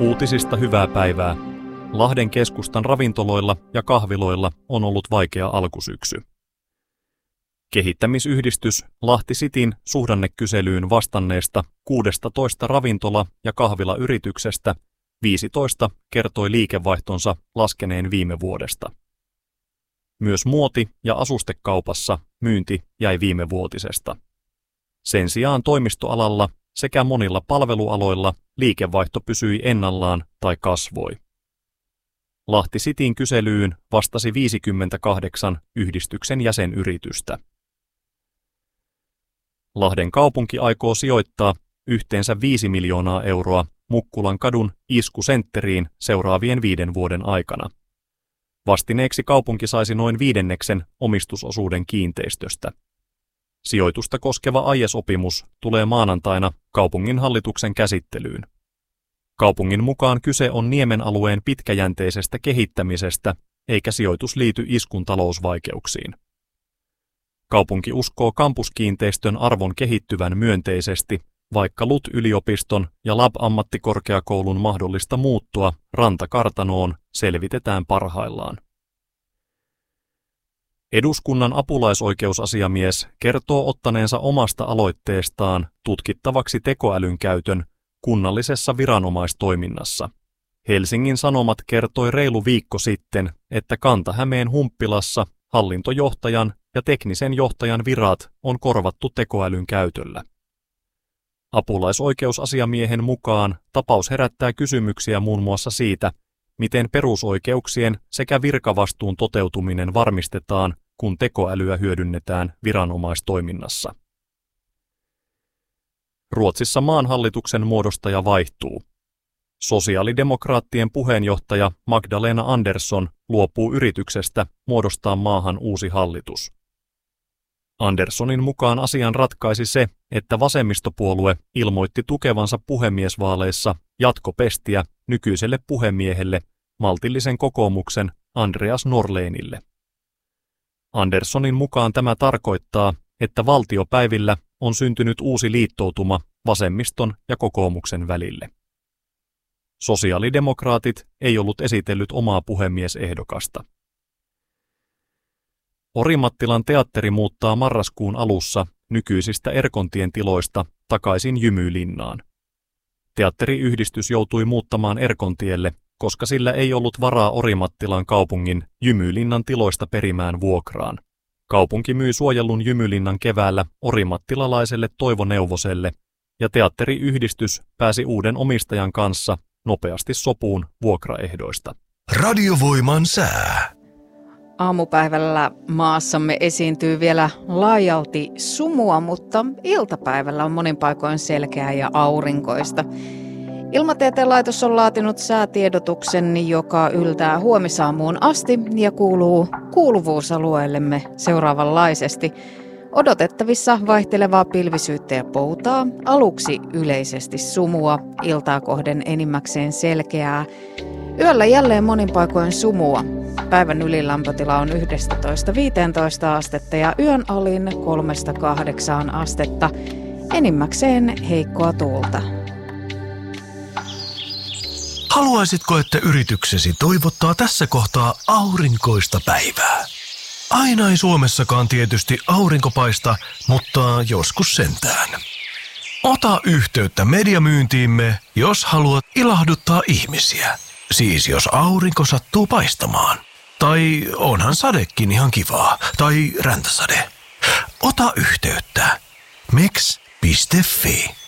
Uutisista hyvää päivää. Lahden keskustan ravintoloilla ja kahviloilla on ollut vaikea alkusyksy. Kehittämisyhdistys Lahti Cityn suhdannekyselyyn vastanneesta 16 ravintola- ja kahvilayrityksestä 15 kertoi liikevaihtonsa laskeneen viime vuodesta. Myös muoti- ja asustekaupassa myynti jäi viimevuotisesta. Sen sijaan toimistoalalla sekä monilla palvelualoilla liikevaihto pysyi ennallaan tai kasvoi. Lahti Cityn kyselyyn vastasi 58 yhdistyksen jäsenyritystä. Lahden kaupunki aikoo sijoittaa yhteensä 5 miljoonaa euroa Mukkulan kadun iskusentteriin seuraavien 5 vuoden aikana. Vastineeksi kaupunki saisi noin 1/5 omistusosuuden kiinteistöstä. Sijoitusta koskeva aiesopimus tulee maanantaina kaupungin hallituksen käsittelyyn. Kaupungin mukaan kyse on Niemen alueen pitkäjänteisestä kehittämisestä, eikä sijoitus liity iskun talousvaikeuksiin. Kaupunki uskoo kampuskiinteistön arvon kehittyvän myönteisesti, vaikka LUT-yliopiston ja LAB-ammattikorkeakoulun mahdollista muuttua rantakartanoon selvitetään parhaillaan. Eduskunnan apulaisoikeusasiamies kertoo ottaneensa omasta aloitteestaan tutkittavaksi tekoälyn käytön kunnallisessa viranomaistoiminnassa. Helsingin Sanomat kertoi reilu viikko sitten, että Kanta-Hämeen Humppilassa hallintojohtajan ja teknisen johtajan virat on korvattu tekoälyn käytöllä. Apulaisoikeusasiamiehen mukaan tapaus herättää kysymyksiä muun muassa siitä, miten perusoikeuksien sekä virkavastuun toteutuminen varmistetaan, kun tekoälyä hyödynnetään viranomaistoiminnassa. Ruotsissa maan hallituksen muodostaja vaihtuu. Sosiaalidemokraattien puheenjohtaja Magdalena Andersson luopuu yrityksestä muodostaa maahan uusi hallitus. Anderssonin mukaan asian ratkaisi se, että vasemmistopuolue ilmoitti tukevansa puhemiesvaaleissa jatkopestiä nykyiselle puhemiehelle, maltillisen kokoomuksen Andreas Norlénille. Anderssonin mukaan tämä tarkoittaa, että valtiopäivillä on syntynyt uusi liittoutuma vasemmiston ja kokoomuksen välille. Sosiaalidemokraatit ei ollut esitellyt omaa puhemiesehdokasta. Orimattilan teatteri muuttaa marraskuun alussa nykyisistä Erkontien tiloista takaisin Jymylinnaan. Teatteriyhdistys joutui muuttamaan Erkontielle, koska sillä ei ollut varaa Orimattilan kaupungin Jymylinnan tiloista perimään vuokraan. Kaupunki myi suojellun Jymylinnan keväällä orimattilalaiselle Toivo Neuvoselle, ja teatteriyhdistys pääsi uuden omistajan kanssa nopeasti sopuun vuokraehdoista. Radiovoiman sää. Aamupäivällä maassamme esiintyy vielä laajalti sumua, mutta iltapäivällä on monin paikoin selkeää ja aurinkoista. Ilmatieteen laitos on laatinut säätiedotuksen, joka yltää huomisaamuun asti ja kuuluu kuuluvuusalueellemme seuraavanlaisesti. Odotettavissa vaihtelevaa pilvisyyttä ja poutaa, aluksi yleisesti sumua, iltaa kohden enimmäkseen selkeää. Yöllä jälleen monin paikoin sumua. Päivän ylilämpötila on 11–15 astetta ja yön alin 3–8 astetta. Enimmäkseen heikkoa tuulta. Haluaisitko, että yrityksesi toivottaa tässä kohtaa aurinkoista päivää? Aina ei Suomessakaan tietysti aurinko paista, mutta joskus sentään. Ota yhteyttä mediamyyntiimme, jos haluat ilahduttaa ihmisiä. Siis jos aurinko sattuu paistamaan. Tai onhan sadekin ihan kivaa. Tai räntäsade. Ota yhteyttä. meks.fi